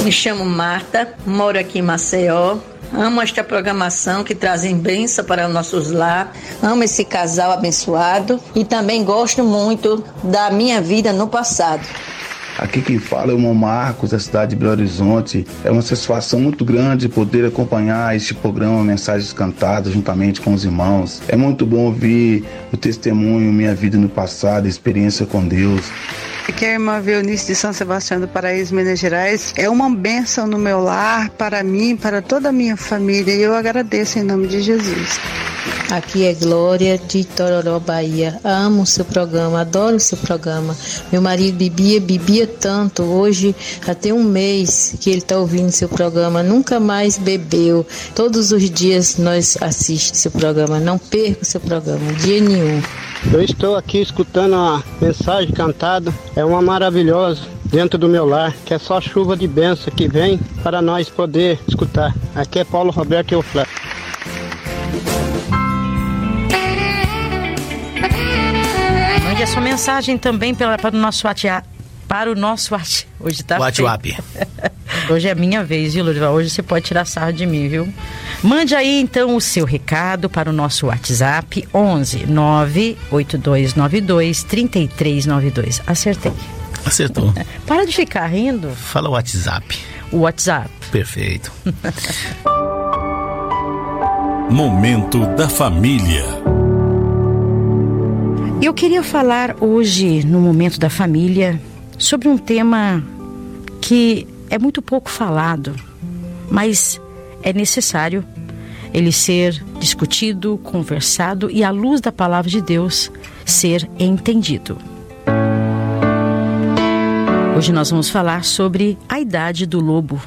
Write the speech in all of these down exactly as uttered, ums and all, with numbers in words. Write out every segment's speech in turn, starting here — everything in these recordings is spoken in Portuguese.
Me chamo Marta, moro aqui em Maceió. Amo esta programação que trazem bênção para nossos lar. Amo esse casal abençoado e também gosto muito da minha vida no passado. Aqui quem fala é o irmão Marcos, da cidade de Belo Horizonte. É uma satisfação muito grande poder acompanhar este programa Mensagens Cantadas juntamente com os irmãos. É muito bom ouvir o testemunho, minha vida no passado, a experiência com Deus. Aqui é a irmã Veonice de São Sebastião do Paraíso, Minas Gerais. É uma bênção no meu lar, para mim, para toda a minha família. E eu agradeço em nome de Jesus. Aqui é Glória de Tororó, Bahia. Amo o seu programa, adoro o seu programa. Meu marido bebia, bebia tanto. Hoje já tem um mês que ele está ouvindo seu programa. Nunca mais bebeu. Todos os dias nós assistimos seu programa. Não perca o seu programa, dia nenhum. Eu estou aqui escutando a mensagem cantada. É uma maravilhosa dentro do meu lar, que é só chuva de bênção que vem para nós poder escutar. Aqui é Paulo Roberto Euflávio. Mande a sua mensagem também pela, para o nosso WhatsApp. Para o nosso WhatsApp. Hoje tá WhatsApp. Hoje é minha vez, viu, Lurival? Hoje você pode tirar sarro de mim, viu? Mande aí, então, o seu recado para o nosso WhatsApp, onze nove oito dois nove dois três três nove dois. Acertei. Acertou. Para de ficar rindo. Fala o WhatsApp. O WhatsApp. Perfeito. Momento da Família. Eu queria falar hoje, no Momento da Família, sobre um tema que é muito pouco falado, mas é necessário ele ser discutido, conversado e, à luz da palavra de Deus, ser entendido. Hoje nós vamos falar sobre a idade do lobo.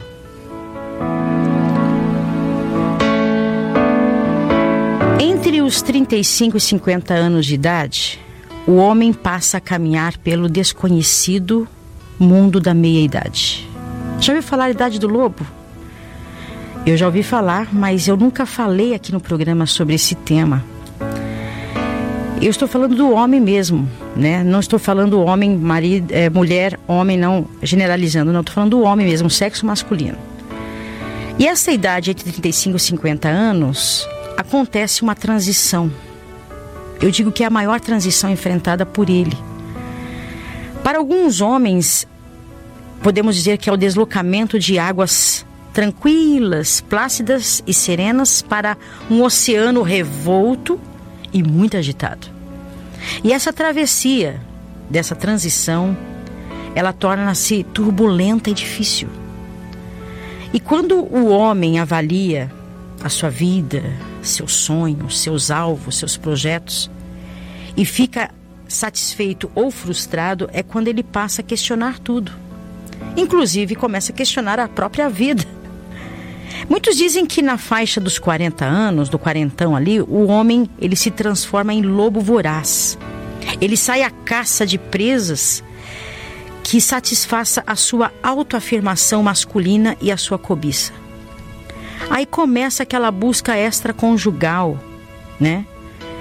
Entre os trinta e cinco e cinquenta anos de idade, o homem passa a caminhar pelo desconhecido mundo da meia-idade. Já ouviu falar da idade do lobo? Eu já ouvi falar, mas eu nunca falei aqui no programa sobre esse tema. Eu estou falando do homem mesmo, né? Não estou falando homem, marido, é, mulher, homem, não generalizando, não. Estou falando do homem mesmo, sexo masculino. E essa idade, entre trinta e cinco e cinquenta anos, acontece uma transição. Eu digo que é a maior transição enfrentada por ele. Para alguns homens, podemos dizer que é o deslocamento de águas tranquilas, plácidas e serenas para um oceano revolto e muito agitado. E essa travessia dessa transição, ela torna-se turbulenta e difícil. E quando o homem avalia a sua vida, seus sonhos, seus alvos, seus projetos, e fica satisfeito ou frustrado, é quando ele passa a questionar tudo. Inclusive começa a questionar a própria vida. Muitos dizem que na faixa dos quarenta anos, do quarentão ali, o homem ele se transforma em lobo voraz. Ele sai à caça de presas que satisfaça a sua autoafirmação masculina e a sua cobiça. Aí começa aquela busca extraconjugal, né?